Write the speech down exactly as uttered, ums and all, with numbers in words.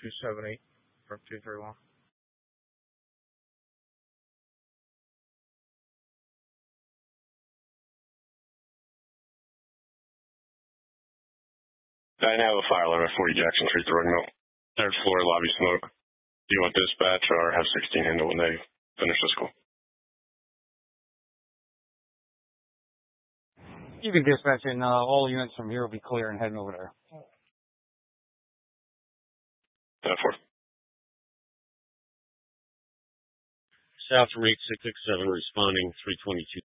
two seven eight from two three one. I now have a fire alarm at forty Jackson Street, the Mill. Third floor, lobby smoke. Do you want dispatch or have sixteen handle when they finish the school? You can dispatch and uh, all units from here will be clear and heading over there. ten four. South from eight six six seven responding three twenty-two.